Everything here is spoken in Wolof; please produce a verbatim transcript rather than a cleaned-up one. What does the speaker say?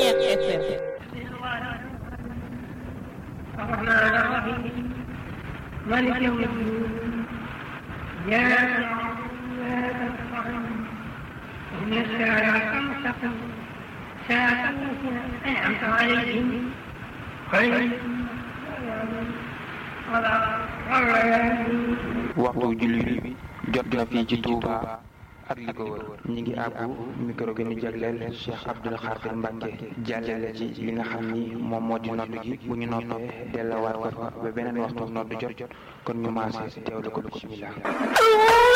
Ceñeex F M. الرحمن الرحيم مالك يوم الدين إياك نعبد وإياك نستعين اهدنا الصراط المستقيم صراط الذين أنعمت عليهم غير waxtu julli bi jot na fii ci Touba ak li ko wër ñi ngi àbbu micro bi ñu jagleel Cheikh Abdoul Khadir Mbacke jàllale ci li nga xam ni moom moo di noddu gi bu ñu noppee dellawaat ko fa ba beneen waxtu noddu jot kon ñu maase teewlu ko bismillah.